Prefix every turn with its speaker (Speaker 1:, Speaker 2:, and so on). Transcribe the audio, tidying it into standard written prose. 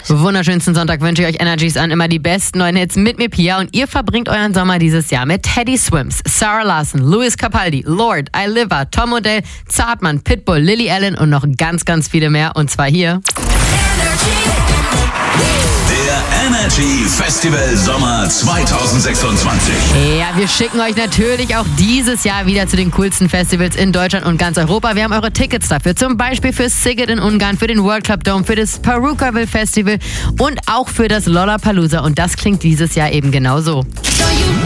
Speaker 1: Wunderschönsten Sonntag wünsche ich euch Energies an. Immer die besten neuen Hits mit mir, Pia. Und ihr verbringt euren Sommer dieses Jahr mit Teddy Swims, Sarah Larson, Louis Capaldi, Lord, Iliva, Tom Odell, Zartmann, Pitbull, Lily Allen und noch ganz, ganz viele mehr. Und zwar hier.
Speaker 2: Der Energy Festival Sommer 2026.
Speaker 1: Ja, wir schicken euch natürlich auch dieses Jahr wieder zu den coolsten Festivals in Deutschland und ganz Europa. Wir haben eure Tickets dafür, zum Beispiel für Sziget in Ungarn, für den World Club Dome, für das Perukaville Festival und auch für das Lollapalooza. Und das klingt dieses Jahr eben genau so.